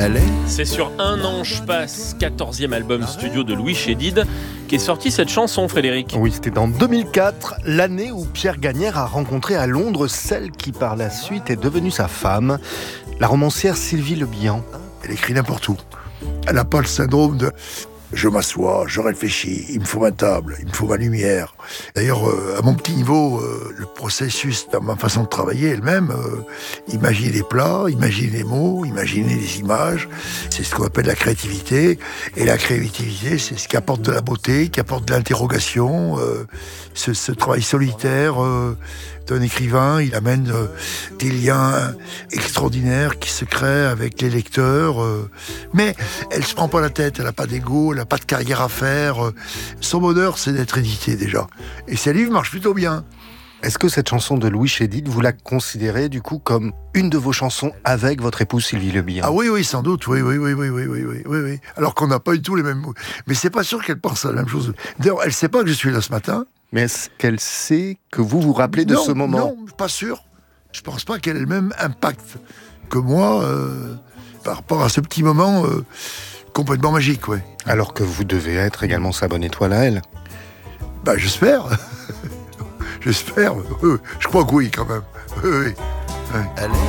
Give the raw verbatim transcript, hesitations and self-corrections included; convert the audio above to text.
Elle est... C'est sur Un Ange Passe, quatorzième album studio de Louis Chédid, qui est sorti cette chanson, Frédéric. Oui, c'était dans deux mille quatre, l'année où Pierre Gagnaire a rencontré à Londres celle qui par la suite est devenue sa femme, la romancière Sylvie Le Bihan. Elle écrit n'importe où. Elle n'a pas le syndrome de « je m'assois, je réfléchis, il me faut ma table, il me faut ma lumière ». D'ailleurs, euh, à mon petit niveau, euh, le processus dans ma façon de travailler elle-même, euh, imaginer les plats, imaginer les mots, imaginer les images, c'est ce qu'on appelle la créativité. Et la créativité, c'est ce qui apporte de la beauté, qui apporte de l'interrogation. Euh, ce, ce travail solitaire euh, d'un écrivain, il amène euh, des liens extraordinaires qui se créent avec les lecteurs. Euh, mais elle se prend pas la tête, elle n'a pas d'ego, elle n'a pas de carrière à faire. Euh, son bonheur, c'est d'être édité déjà. Et ses livres marchent plutôt bien. Est-ce que cette chanson de Louis Chédid, vous la considérez du coup comme une de vos chansons avec votre épouse Sylvie Le Bihan ? Ah oui, oui, sans doute, oui, oui, oui, oui, oui, oui, oui, oui, oui. Alors qu'on n'a pas du tout les mêmes mots. Mais c'est pas sûr qu'elle pense à la même chose. D'ailleurs, elle sait pas que je suis là ce matin. Mais est-ce qu'elle sait que vous vous rappelez de non, ce moment ? Non, pas sûr. Je pense pas qu'elle ait le même impact que moi euh, par rapport à ce petit moment euh, complètement magique, ouais. Alors que vous devez être également sa bonne étoile à elle. Bah, j'espère. J'espère. Euh, je crois que oui, quand même. Oui, oui. Elle est...